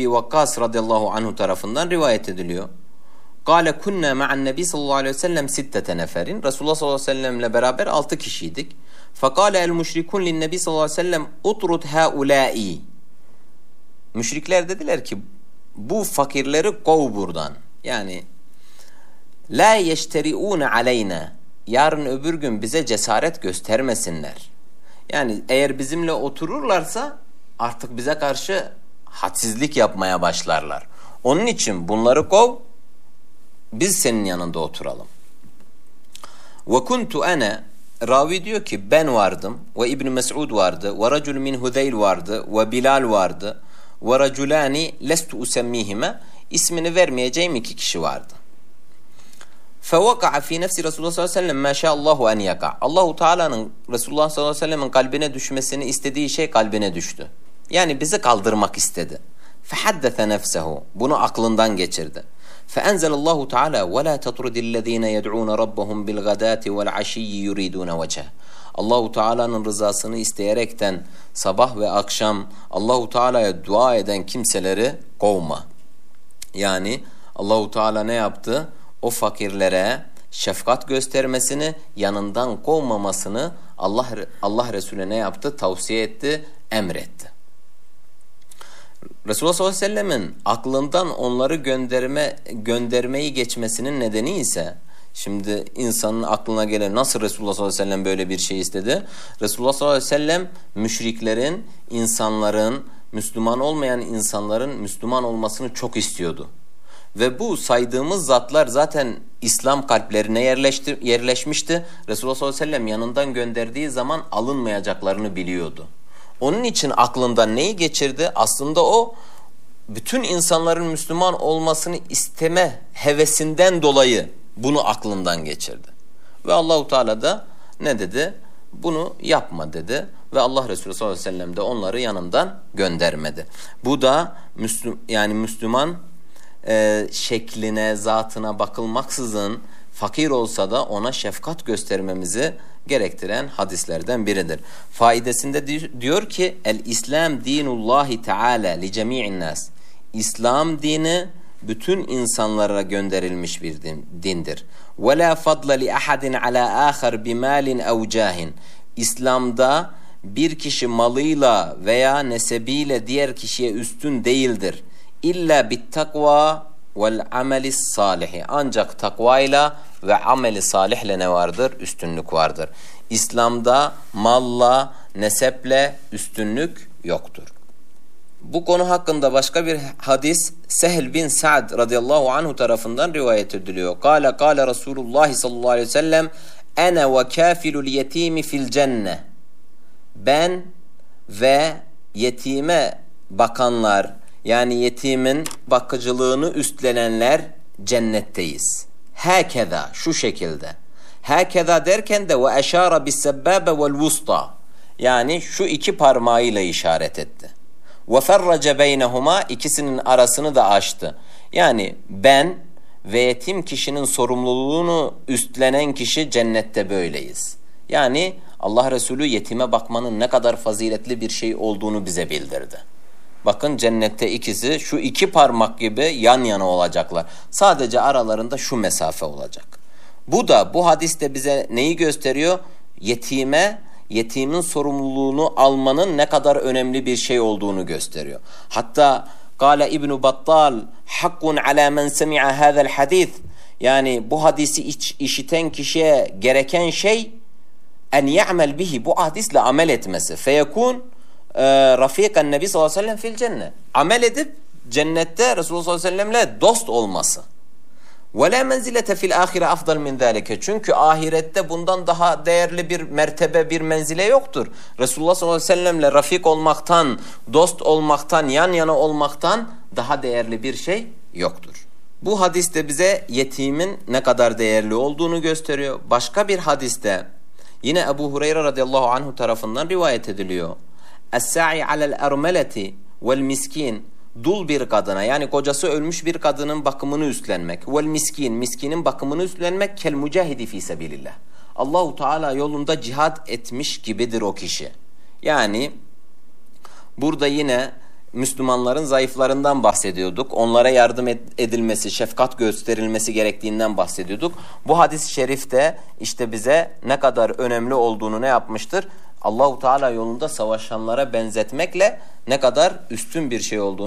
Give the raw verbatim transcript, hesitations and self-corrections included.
Ebi Vakkas radıyallahu anhu tarafından rivayet ediliyor. Kale kunna ma'an nebi sallallahu aleyhi ve sellem sittete neferin. Resulullah sallallahu aleyhi ve sellemle beraber altı kişiydik. Fakale el müşrikun lin nebi sallallahu aleyhi ve sellem utrud haulâi. Müşrikler dediler ki bu fakirleri kov buradan. Yani la yeşteri'ûne aleyna. Yarın öbür gün bize cesaret göstermesinler. Yani eğer bizimle otururlarsa artık bize karşı hadsizlik yapmaya başlarlar. Onun için bunları kov, biz senin yanında oturalım. Ve kuntu ana, ravi diyor ki ben vardım ve İbn Mes'ud vardı ve racul min Hudeyl vardı ve Bilal vardı ve raculani lestu usemmihime, ismini vermeyeceğim iki kişi vardı. فَوَقَعَ فِي نَفْسِ Resulullah sallallahu aleyhi ve sellem مَا شَاءَ اللّٰهُ اَنْ يَقَعَ. Allah-u Teala'nın Resulullah sallallahu aleyhi ve sellem'in kalbine düşmesini istediği şey kalbine düştü. Yani bizi kaldırmak istedi. فَحَدَّثَ نَفْسَهُ. Bunu aklından geçirdi. فَاَنْزَلَ اللّٰهُ تَعَالَى وَلَا تَطْرُدِ الَّذ۪ينَ يَدْعُونَ رَبَّهُمْ بِالْغَدَاتِ وَالْعَشِيِّ يُرِيدُونَ وَجَهِ. Allah-u Teala'nın rızasını isteyerekten sabah ve akşam Allah-u Teala'ya dua eden kimseleri kovma. Yani Allah-u Teala ne yaptı? O fakirlere şefkat göstermesini, yanından kovmamasını Allah Allah Resulüne ne yaptı? Tavsiye etti, emretti. Resulullah sallallahu aleyhi ve sellemin aklından onları gönderme göndermeyi geçmesinin nedeni ise, şimdi insanın aklına gelen nasıl Resulullah sallallahu aleyhi ve sellem böyle bir şey istedi? Resulullah sallallahu aleyhi ve sellem müşriklerin, insanların, Müslüman olmayan insanların Müslüman olmasını çok istiyordu. Ve bu saydığımız zatlar zaten İslam kalplerine yerleşti, yerleşmişti. Resulullah sallallahu aleyhi ve sellem yanından gönderdiği zaman alınmayacaklarını biliyordu. Onun için aklından neyi geçirdi? Aslında o bütün insanların Müslüman olmasını isteme hevesinden dolayı bunu aklından geçirdi. Ve Allahu Teala da ne dedi? Bunu yapma dedi. Ve Allah Resulü sallallahu aleyhi ve sellem de onları yanından göndermedi. Bu da Müslüm, yani Müslüman e, şekline, zatına bakılmaksızın fakir olsa da ona şefkat göstermemizi gerektiren hadislerden biridir. Faidesinde diyor ki el-İslam dinullahi teala li cemi'in nas. İslam dini bütün insanlara gönderilmiş bir din, dindir. Ve la fadla li ahadin ala ahar bi malin ev cahin. İslam'da bir kişi malıyla veya nesebiyle diğer kişiye üstün değildir. İlla bit takva vel ameli salihi. Ancak takvayla ve ameli salihle ne vardır? Üstünlük vardır. İslam'da malla, neseple üstünlük yoktur. Bu konu hakkında başka bir hadis Sehl bin Sa'd radıyallahu anhu tarafından rivayet ediliyor. Kale kale Resulullah sallallahu aleyhi ve sellem ene ve kafilul yetimi fil cenne. Ben ve yetime bakanlar, yani yetimin bakıcılığını üstlenenler cennetteyiz. Hakeza, şu şekilde. Hakeza derken de ve eşara bis sebbabe vel vusta. Yani şu iki parmağıyla işaret etti. Ve ferrace beynehuma, ikisinin arasını da açtı. Yani ben ve yetim kişinin sorumluluğunu üstlenen kişi cennette böyleyiz. Yani Allah Resulü yetime bakmanın ne kadar faziletli bir şey olduğunu bize bildirdi. Bakın cennette ikisi şu iki parmak gibi yan yana olacaklar. Sadece aralarında şu mesafe olacak. Bu da bu hadiste bize neyi gösteriyor? Yetime, yetimin sorumluluğunu almanın ne kadar önemli bir şey olduğunu gösteriyor. Hatta Kale İbn Battal hakkun ala men semi'a hadal hadis. Yani bu hadisi iç, işiten kişiye gereken şey en ya'mel bihi, bu hadisle amel etmesi. Feyekun rafikan nebi sallallahu aleyhi ve sellem fil cennet. Amel edip cennette Resulullah sallallahu aleyhi ve sellemle dost olması. Ve la menzilete fil ahire afdal min zalike. Çünkü ahirette bundan daha değerli bir mertebe, bir menzile yoktur. Resulullah sallallahu aleyhi ve sellemle rafik olmaktan, dost olmaktan, yan yana olmaktan daha değerli bir şey yoktur. Bu hadiste bize yetimin ne kadar değerli olduğunu gösteriyor. Başka bir hadiste yine Ebu Hureyre radıyallahu anhu tarafından rivayet ediliyor. Es-sa'i alel ermeleti vel miskin. Dul bir kadına, yani kocası ölmüş bir kadının bakımını üstlenmek. Vel miskin, miskinin bakımını üstlenmek kel mücahidi fi sebilillah. Allahu Teala yolunda cihad etmiş gibidir o kişi. Yani burada yine Müslümanların zayıflarından bahsediyorduk. Onlara yardım edilmesi, şefkat gösterilmesi gerektiğinden bahsediyorduk. Bu hadis-i şerifte işte bize ne kadar önemli olduğunu ne yapmıştır? Allahu Teala yolunda savaşanlara benzetmekle ne kadar üstün bir şey olduğunu